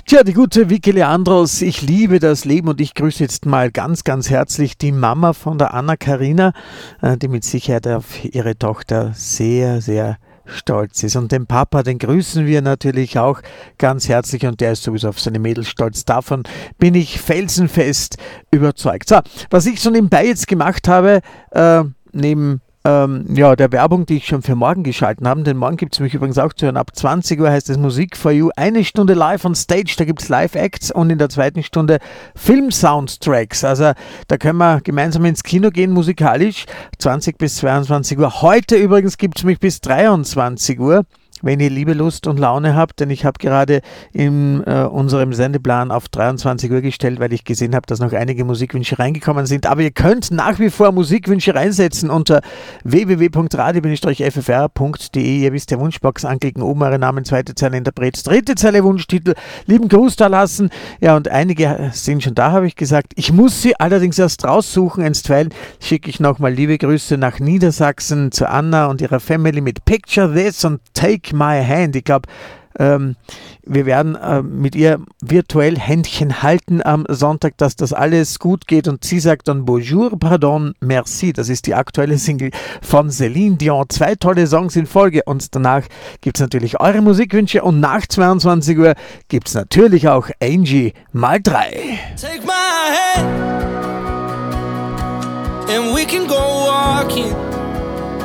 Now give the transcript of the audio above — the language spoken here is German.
Tja, die gute Vicky Leandros, ich liebe das Leben und ich grüße jetzt mal ganz, ganz herzlich die Mama von der Anna-Karina, die mit Sicherheit auf ihre Tochter sehr, sehr stolz ist. Und den Papa, den grüßen wir natürlich auch ganz herzlich und der ist sowieso auf seine Mädels stolz. Davon bin ich felsenfest überzeugt. So, was ich so nebenbei jetzt gemacht habe, neben der Werbung, die ich schon für morgen geschalten habe, denn morgen gibt es mich übrigens auch zu hören. Ab 20 Uhr heißt es Musik for You. Eine Stunde live on stage, da gibt es Live-Acts und in der zweiten Stunde Film-Soundtracks. Also da können wir gemeinsam ins Kino gehen, musikalisch, 20 bis 22 Uhr. Heute übrigens gibt es mich bis 23 Uhr. Wenn ihr Liebe, Lust und Laune habt, denn ich habe gerade in unserem Sendeplan auf 23 Uhr gestellt, weil ich gesehen habe, dass noch einige Musikwünsche reingekommen sind. Aber ihr könnt nach wie vor Musikwünsche reinsetzen unter www.radio-ffr.de. Ihr wisst, der Wunschbox anklicken, oben eure Namen, zweite Zeile Interpret, dritte Zeile Wunschtitel, lieben Gruß da lassen. Ja, und einige sind schon da, habe ich gesagt. Ich muss sie allerdings erst raussuchen, einstweilen schicke ich nochmal liebe Grüße nach Niedersachsen zu Anna und ihrer Family mit Picture This und Take My Hand. Ich glaube, wir werden mit ihr virtuell Händchen halten am Sonntag, dass das alles gut geht. Und sie sagt dann Bonjour, pardon, merci. Das ist die aktuelle Single von Celine Dion. 2 tolle Songs in Folge. Und danach gibt es natürlich eure Musikwünsche. Und nach 22 Uhr gibt es natürlich auch Angie mal 3. Take my hand and we can go walking